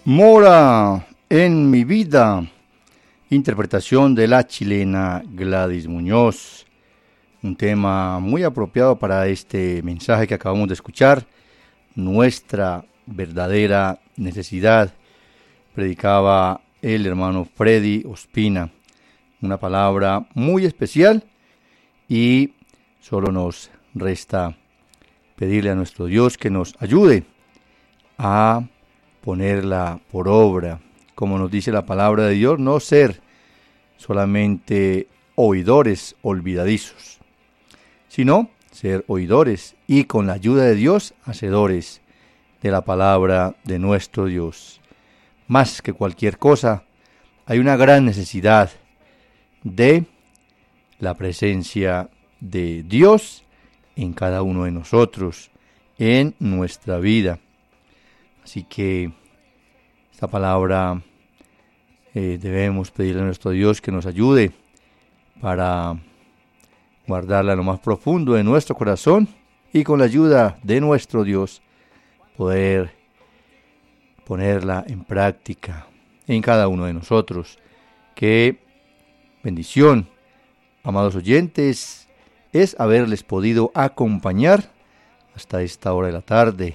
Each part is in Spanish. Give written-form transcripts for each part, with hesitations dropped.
Mora en mi vida, interpretación de la chilena Gladys Muñoz. Un tema muy apropiado para este mensaje que acabamos de escuchar, nuestra verdadera necesidad. Predicaba el hermano Freddy Ospina, una palabra muy especial, y solo nos resta pedirle a nuestro Dios que nos ayude a ponerla por obra, como nos dice la palabra de Dios, no ser solamente oidores olvidadizos, sino ser oidores y con la ayuda de Dios, hacedores de la palabra de nuestro Dios. Más que cualquier cosa, hay una gran necesidad de la presencia de Dios en cada uno de nosotros, en nuestra vida. Así que esta palabra debemos pedirle a nuestro Dios que nos ayude para guardarla en lo más profundo de nuestro corazón y con la ayuda de nuestro Dios poder ponerla en práctica en cada uno de nosotros. Qué bendición, amados oyentes, es haberles podido acompañar hasta esta hora de la tarde.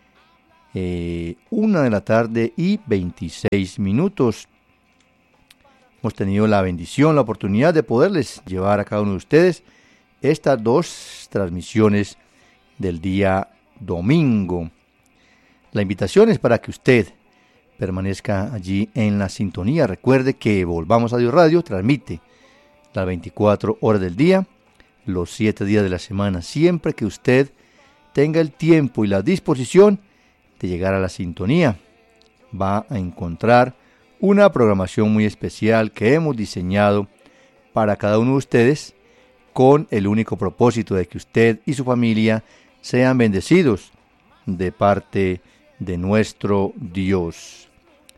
1:26 p.m. Hemos tenido la bendición, la oportunidad de poderles llevar a cada uno de ustedes estas dos transmisiones del día domingo. La invitación es para que usted permanezca allí en la sintonía. Recuerde que Volvamos a Dios Radio transmite las 24 horas del día, los 7 días de la semana, siempre que usted tenga el tiempo y la disposición de llegar a la sintonía. Va a encontrar una programación muy especial que hemos diseñado para cada uno de ustedes con el único propósito de que usted y su familia sean bendecidos de parte de nuestro Dios.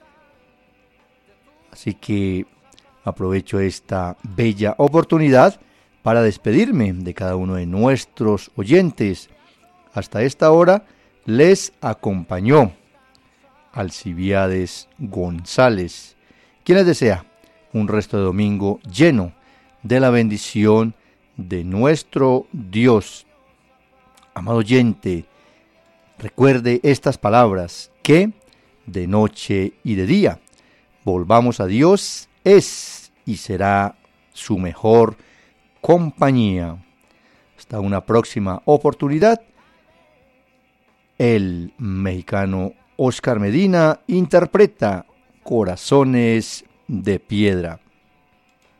Así que aprovecho esta bella oportunidad para despedirme de cada uno de nuestros oyentes. Hasta esta hora les acompañó Alcibiades González, quien les desea un resto de domingo lleno de la bendición de nuestro Dios. Amado oyente, recuerde estas palabras, que de noche y de día volvamos a Dios es y será su mejor compañía. Hasta una próxima oportunidad. El mexicano Oscar Medina interpreta Corazones de Piedra.